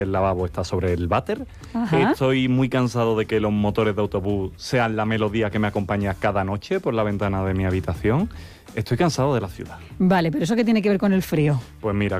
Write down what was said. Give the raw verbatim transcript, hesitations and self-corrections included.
El lavabo está sobre el váter. Ajá. Estoy muy cansado de que los motores de autobús sean la melodía que me acompaña cada noche por la ventana de mi habitación. Estoy cansado de la ciudad. Vale, pero ¿eso qué tiene que ver con el frío? Pues mira,